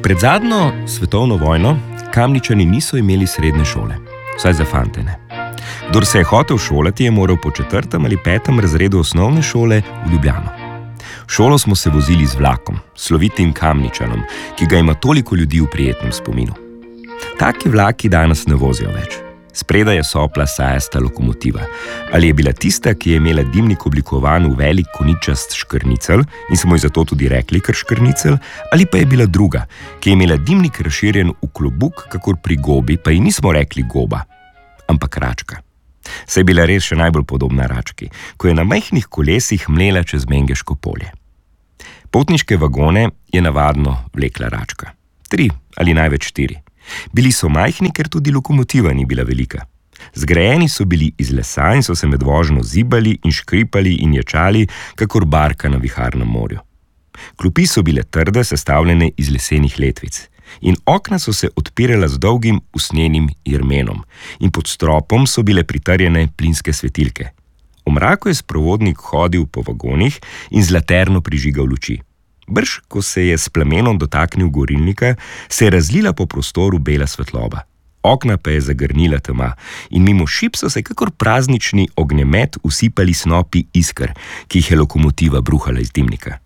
Pred zadnjo svetovno vojno Kamničani niso imeli srednje šole, vsaj za fante ne. Kdor se je hotel šolati, je moral po 4. ali 5. razredu osnovne šole v Ljubljano. V šolo smo se vozili z vlakom, slovitim Kamničanom, ki ga ima toliko ljudi v prijetnem spominu. Taki vlaki danes ne vozijo več. Spredaj je sopla sajasta lokomotiva. Ali je bila tista, ki je imela dimnik oblikovan v velik koničast škrnicel in smo ji zato tudi rekli kar škrnicel, ali pa je bila druga, ki je imela dimnik razširjen v klobuk, kakor pri gobi, pa ji nismo rekli goba, ampak račka. Saj je bila res še najbolj podobna rački, ko je na majhnih kolesih mlela čez Mengeško polje. Potniške vagone je navadno vlekla račka. 3 ali največ 4. Bili so majhni, ker tudi lokomotiva ni bila velika. Zgrajeni so bili iz lesa in so se med vožnjo zibali in škripali in ječali, kakor barka na viharnem morju. Klopi so bile trde, sestavljene iz lesenih letvic. In okna so se odpirala z dolgim usnjenim jermenom in pod stropom so bile pritrjene plinske svetilke. V mraku je sprovodnik hodil po vagonih in z laterno prižigal luči. Brž, ko se je s plamenom dotaknil gorilnika, se je razlila po prostoru bela svetloba. Okna pa je zagrnila tema in mimo šip so se kakor praznični ognjemet usipali snopi isker, ki jih je lokomotiva bruhala iz dimnika.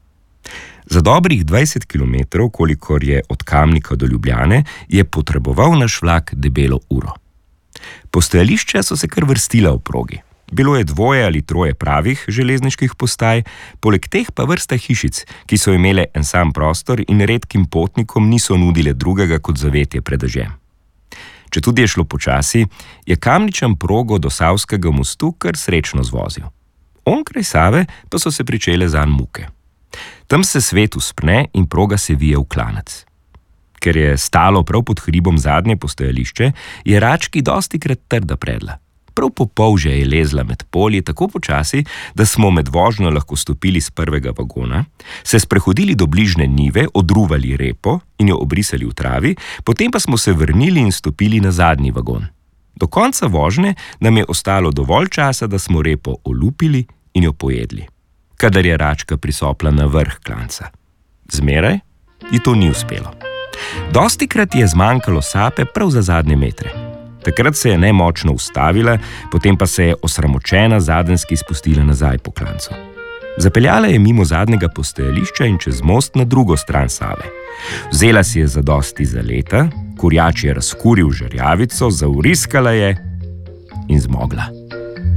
Za dobrih 20 kilometrov, kolikor je od Kamnika do Ljubljane, je potreboval naš vlak debelo uro. Postajališča so se kar vrstila v progi. Bilo je 2 ali 3 pravih železniških postaj, poleg teh pa vrsta hišic, ki so imele en sam prostor in redkim potnikom niso nudile drugega kot zavetje pred dežjem. Četudi je šlo počasi, je Kamničan progo do Savskega mostu kar srečno zvozil. Onkraj Save pa so se pričele zanj muke. Tam se svet uspne in proga se vije v klanec. Ker je stalo prav pod hribom zadnje postajališče, je rački dostikrat trda predla. Prav po polže je lezla med polji tako počasi, da smo med vožnjo lahko stopili z prvega vagona, se sprehodili do bližne njive, odruvali repo in jo obrisali v travi, potem pa smo se vrnili in stopili na zadnji vagon. Do konca vožnje nam je ostalo dovolj časa, da smo repo olupili in jo pojedli, kadar je račka prisopla na vrh klanca. Zmeraj ji to ni uspelo. Dostikrat je zmanjkalo sape prav za zadnje metre. Takrat se je nemočno ustavila, potem pa se je osramočena zadenski spustila nazaj po klancu. Zapeljala je mimo zadnjega postajališča in čez most na drugo stran Save. Vzela si je zadosti zaleta, kurjač je razkuril žerjavico, zauriskala je in zmogla.